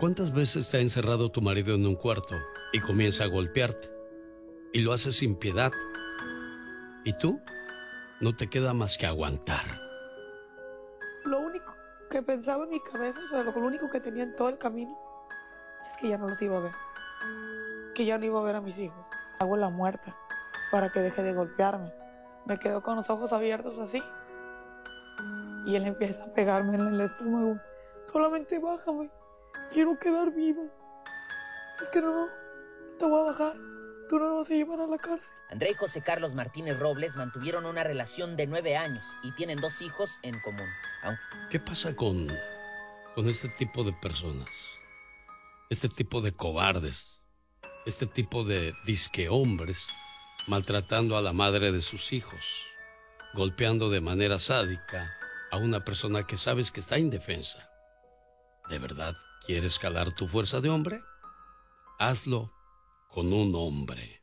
¿Cuántas veces te ha encerrado tu marido en un cuarto y comienza a golpearte? Y lo hace sin piedad. ¿Y tú? No te queda más que aguantar. Lo único que pensaba en mi cabeza, o sea, lo único que tenía en todo el camino, es que ya no los iba a ver. Que ya no iba a ver a mis hijos. Hago la muerta para que deje de golpearme. Me quedo con los ojos abiertos así. Y él empieza a pegarme en el estómago. Solamente bájame. Quiero quedar viva. Es que no te voy a bajar. Tú no me vas a llevar a la cárcel. André y José Carlos Martínez Robles mantuvieron una relación de 9 años y tienen 2 hijos en común. ¿Qué pasa con este tipo de personas? Este tipo de cobardes. Este tipo de disque hombres maltratando a la madre de sus hijos, golpeando de manera sádica a una persona que sabes que está indefensa. ¿De verdad quieres calar tu fuerza de hombre? Hazlo con un hombre.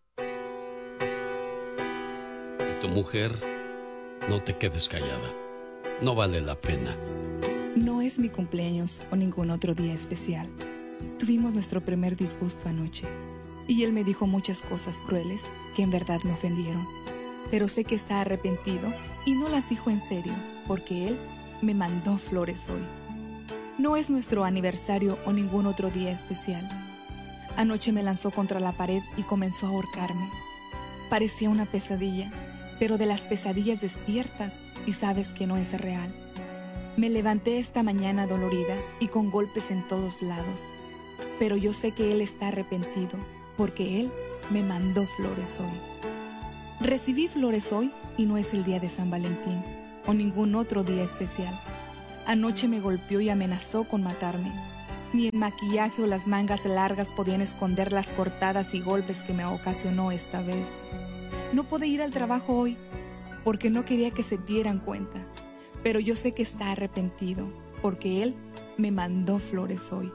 Y tu mujer, no te quedes callada. No vale la pena. No es mi cumpleaños o ningún otro día especial. Tuvimos nuestro primer disgusto anoche. Y él me dijo muchas cosas crueles que en verdad me ofendieron. Pero sé que está arrepentido y no las dijo en serio, porque él me mandó flores hoy. No es nuestro aniversario o ningún otro día especial. Anoche me lanzó contra la pared y comenzó a ahorcarme. Parecía una pesadilla, pero de las pesadillas despiertas y sabes que no es real. Me levanté esta mañana dolorida y con golpes en todos lados. Pero yo sé que él está arrepentido, porque él me mandó flores hoy. Recibí flores hoy y no es el día de San Valentín o ningún otro día especial. Anoche me golpeó y amenazó con matarme. Ni el maquillaje o las mangas largas podían esconder las cortadas y golpes que me ocasionó esta vez. No pude ir al trabajo hoy porque no quería que se dieran cuenta, pero yo sé que está arrepentido porque él me mandó flores hoy.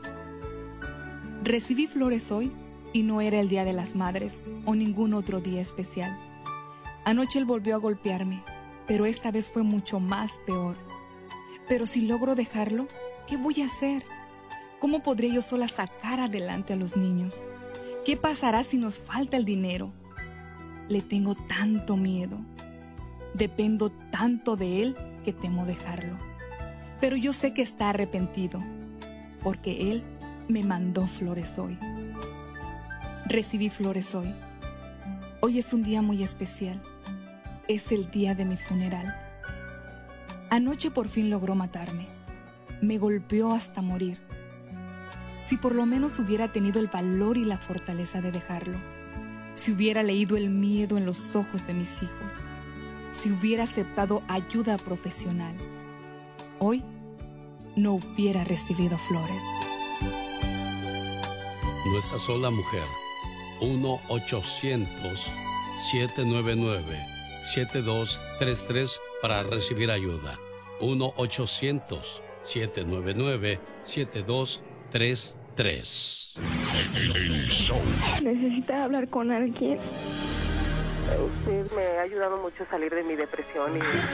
Recibí flores hoy y no era el Día de las Madres o ningún otro día especial. Anoche él volvió a golpearme, pero esta vez fue mucho más peor. Pero si logro dejarlo, ¿qué voy a hacer? ¿Cómo podré yo sola sacar adelante a los niños? ¿Qué pasará si nos falta el dinero? Le tengo tanto miedo. Dependo tanto de él que temo dejarlo. Pero yo sé que está arrepentido, porque él me mandó flores hoy. Recibí flores hoy. Hoy es un día muy especial. Es el día de mi funeral. Anoche por fin logró matarme. Me golpeó hasta morir. Si por lo menos hubiera tenido el valor y la fortaleza de dejarlo. Si hubiera leído el miedo en los ojos de mis hijos. Si hubiera aceptado ayuda profesional. Hoy no hubiera recibido flores. No estás sola, mujer. 1-800-799-7233 para recibir ayuda. 1-800-799-7233. ¿Necesita hablar con alguien? Usted me ha ayudado mucho a salir de mi depresión.